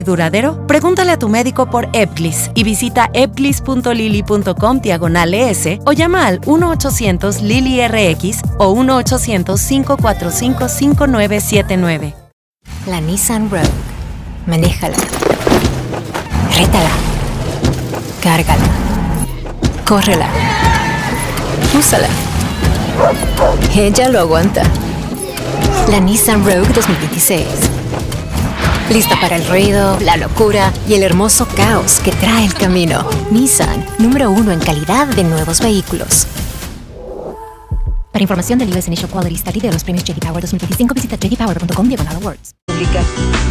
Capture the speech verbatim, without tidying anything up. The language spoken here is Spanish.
¿Duradero? Pregúntale a tu médico por Ebglyss y visita ebglyss.lily.com diagonal ES o llama al uno ochocientos Lily R X o uno ochocientos, cinco cuatro cinco, cinco nueve siete nueve. La Nissan Rogue. Manéjala. Rétala. Cárgala. Córrela. Úsala. Ella lo aguanta. La Nissan Rogue dos mil veintiséis. Lista para el ruido, la locura y el hermoso caos que trae el camino. Nissan, número uno en calidad de nuevos vehículos. Para información del U S Initial Quality Study de los premios J D Power dos mil veinticinco, visita j d power punto com diagonal awards. Pública.